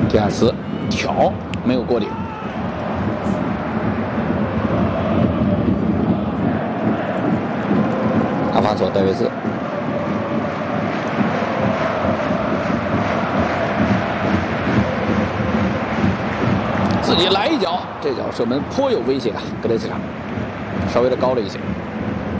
迪亚斯挑没有过顶。阿法索·戴维斯。 自己来一脚，这脚射门颇有威胁啊！格雷斯卡稍微的高了一些。